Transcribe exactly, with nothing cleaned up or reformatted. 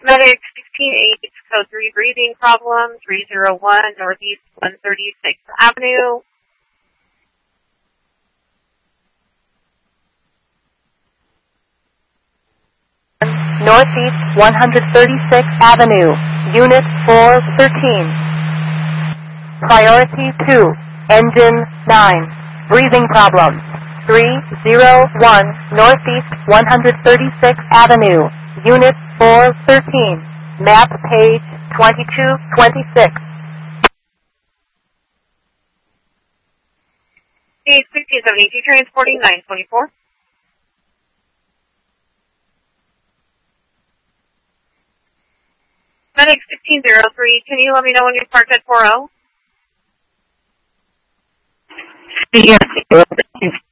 Medic sixteen eight, code three, breathing problem, three oh one Northeast one thirty-sixth Avenue. Northeast one thirty-sixth Avenue, Unit four thirteen. Priority two, Engine nine, breathing problem, three oh one Northeast one thirty-sixth Avenue, Unit four thirteen, map page twenty-two twenty-six. Page sixteen seventy-two, transporting nine twenty-four. Medic sixteen oh three, can you let me know when you're parked at four oh? Yes.